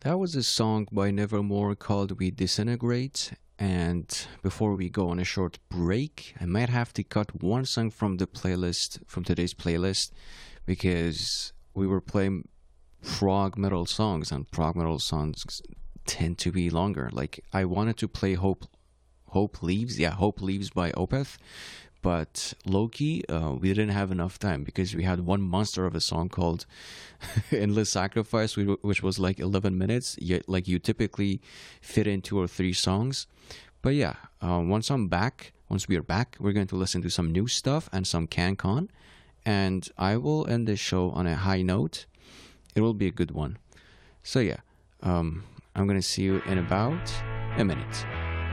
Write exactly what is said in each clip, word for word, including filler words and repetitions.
That was a song by Nevermore called We Disintegrate. And before we go on a short break, I might have to cut one song from the playlist, from today's playlist, because we were playing prog metal songs, and prog metal songs tend to be longer. Like, I wanted to play Hope Hope Leaves, yeah, Hope Leaves by Opeth, but low-key, uh, we didn't have enough time because we had one monster of a song called Endless Sacrifice, which was like eleven minutes, yet like you typically fit in two or three songs. But yeah, uh, once I'm back, once we are back, we're going to listen to some new stuff and some CanCon, and I will end this show on a high note. It will be a good one. So yeah, um, I'm going to see you in about a minute.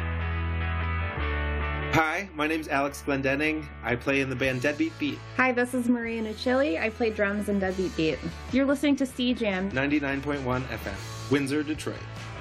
Hi, my name's Alex Glendenning. I play in the band Deadbeat Beat. Hi, this is Maria Nucilli. I play drums in Deadbeat Beat. You're listening to C Jam ninety-nine point one F M, Windsor, Detroit.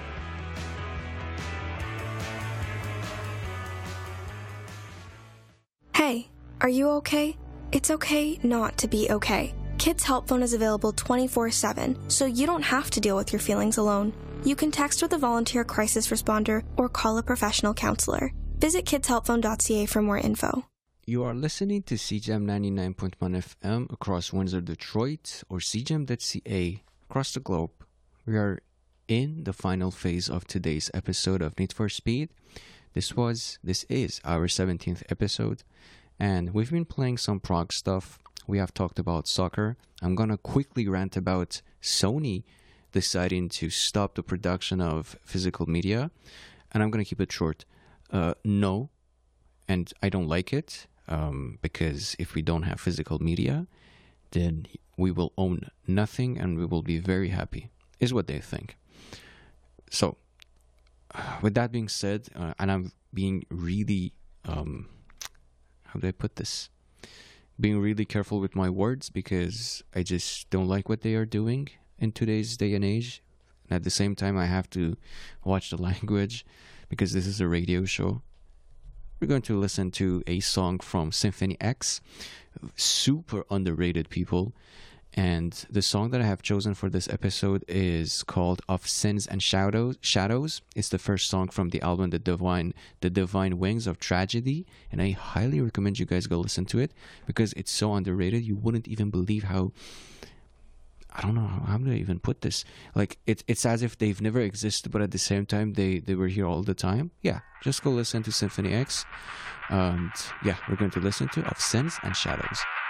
Hey, are you okay? It's okay not to be okay. Kids Help Phone is available twenty-four seven, so you don't have to deal with your feelings alone. You can text with a volunteer crisis responder or call a professional counselor. Visit kids help phone dot c a for more info. You are listening to C J A M ninety-nine point one F M across Windsor, Detroit, or C J A M dot C A across the globe. We are in the final phase of today's episode of Need for Speed. This was, this is our seventeenth episode, and we've been playing some prog stuff. We have talked about soccer. I'm gonna quickly rant about Sony deciding to stop the production of physical media, and I'm gonna keep it short. Uh, no, and I don't like it, um, because if we don't have physical media, then we will own nothing and we will be very happy, is what they think. So, uh, with that being said, uh, and I'm being really, um, how do I put this? Being really careful with my words because I just don't like what they are doing in today's day and age. And at the same time, I have to watch the language, because this is a radio show. We're going to listen to a song from Symphony X, super underrated, people. And the song that I have chosen for this episode is called Of Sins and Shadows. Shadows. It's the first song from the album The Divine, The Divine Wings of Tragedy. And I highly recommend you guys go listen to it because it's so underrated. You wouldn't even believe how... I don't know how, how do I even put this. Like, it, it's as if they've never existed, but at the same time, they, they were here all the time. Yeah, just go listen to Symphony X. And yeah, we're going to listen to Of Sins and Shadows.